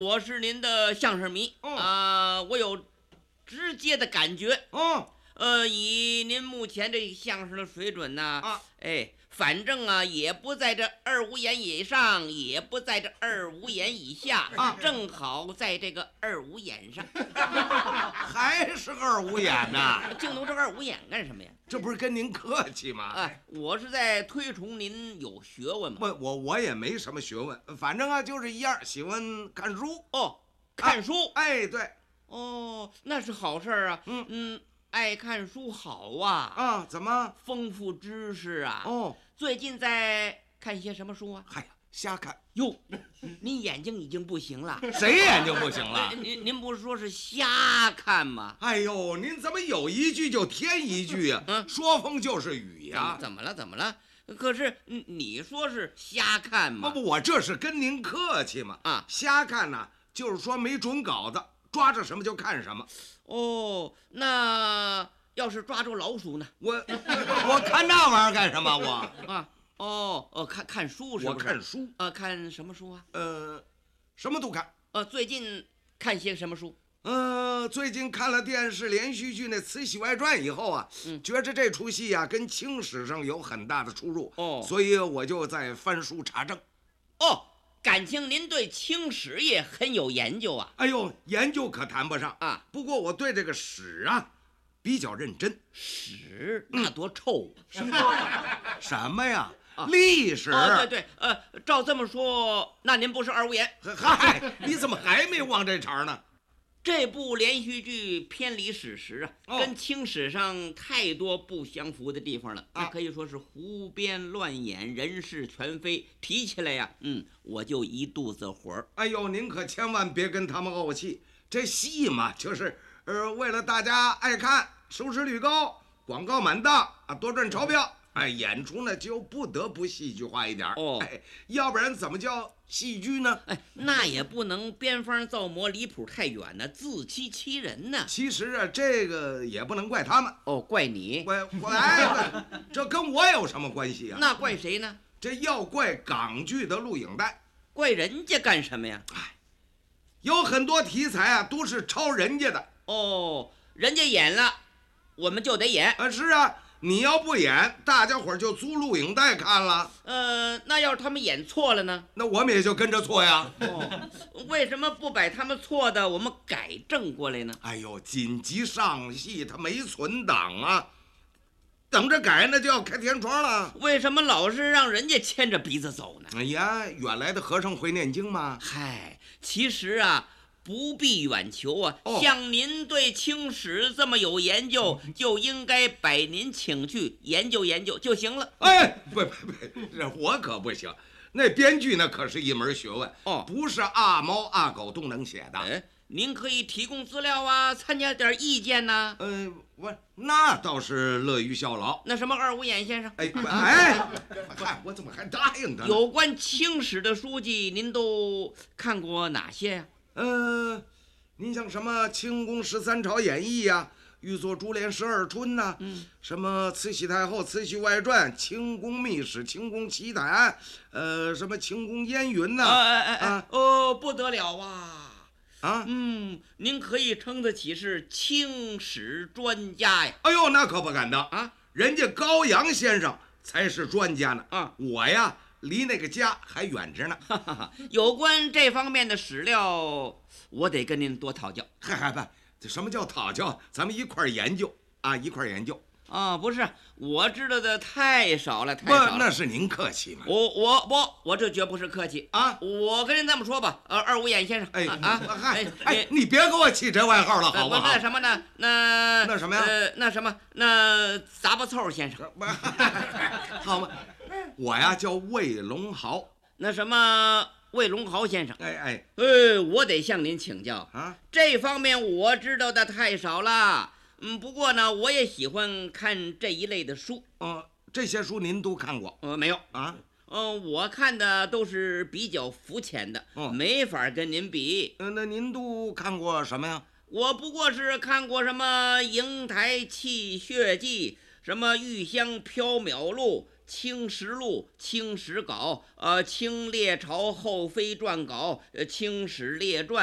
我是您的相声迷我有直接的感觉。以您目前这相声的水准呢，反正也不在这25演以上，也不在这25演以下，正好在这个25演上。 还是25演呢？ 净弄这25演干什么呀？ 这不是跟您客气吗？ 我是在推崇您有学问嘛。 我也没什么学问，反正就是一样，喜欢看书。 看书。 对。 那是好事啊。爱看书好啊。 怎么？ 丰富知识啊。最近在看些什么书啊？ 瞎看。 哟，您眼睛已经不行了。 谁眼睛不行了？ 您不是说是瞎看吗？ 哎呦，您怎么有一句就添一句啊？说风就是雨呀。 怎么了？可是你说是瞎看吗？ 不，我这是跟您客气嘛。瞎看呢，就是说没准稿子，抓着什么就看什么。 那要是抓住老鼠呢？ 我看那玩意儿干什么？ 看书是不是？ 我看书。 看什么书啊？ 什么都看。 最近看些什么书？ 最近看了电视连续剧那《慈禧外传》以后啊，觉着这出戏啊跟清史上有很大的出入。所以我就在翻书查证。 感情您对清史也很有研究啊？ 哎呦，研究可谈不上啊。不过我对这个史啊比较认真。 史那多臭什么呀？历史。 对，照这么说，那您不是25演？ 你怎么还没往这茬呢？ 这部连续剧偏离史实啊，跟清史上太多不相符的地方了。可以说是胡编乱演，人事全非。提起来呀，我就一肚子火。 哎呦，您可千万别跟他们怄气。这戏嘛，就是为了大家爱看，收视率高，广告满当多赚钞票。演出呢就不得不戏剧化一点。要不然怎么叫戏剧呢？ 那也不能编方造模，离谱太远呢，自欺欺人呢。 其实啊，这个也不能怪他们。 怪你？ 这跟我有什么关系啊？ 那怪谁呢？ 这要怪港剧的录影带。 怪人家干什么呀？ 有很多题材啊都是抄人家的。 人家演了，我们就得演。 是啊。你要不演，大家伙就租录影带看了。 那要是他们演错了呢？ 那我们也就跟着错呀。 为什么不把他们错的我们改正过来呢？ 哎呦，紧急上戏，他没存档啊，等着改那就要开天窗了。 为什么老是让人家牵着鼻子走呢？ 哎呀，远来的和尚会念经吗？ 其实啊，不必远求啊。像您对清史这么有研究，就应该把您请去研究研究就行了。 不，我可不行。那编剧那可是一门学问，不是阿猫阿狗都能写的。 您可以提供资料啊，参加点意见呐。 那倒是乐于效劳。 那什么25演先生？ 我怎么还答应他呢？ 有关清史的书籍，您都看过哪些呀？ 您像什么《清宫13朝演义》呀，《御作珠帘12春》呐，什么《慈禧太后慈禧外传》、《清宫秘史》、《清宫奇谈》，什么《清宫烟云》呐。 不得了啊！您可以称得起是清史专家呀。 哎呦，那可不敢当啊！人家高阳先生才是专家呢。我呀离那个家还远着呢。 有关这方面的史料，我得跟您多讨教。 这什么叫讨教？咱们一块儿研究啊，一块儿研究。 不是，我知道的太少了。 那是您客气嘛。 我这绝不是客气啊！ 我跟您这么说吧，25演先生。 你别给我起这外号了，好不好？ 那什么呢？那什么呀？ 那杂巴凑先生。 好嘛，我呀叫魏龙豪。 那什么魏龙豪先生。我得向您请教啊， 这方面我知道的太少了。不过呢，我也喜欢看这一类的书。 这些书您都看过？ 没有啊。 我看的都是比较肤浅的，没法跟您比。 那您都看过什么呀？ 我不过是看过什么《瀛台泣血记》，什么《玉香缥缈录》， 清实录》《清史稿》清列朝后妃传稿》《清史列传》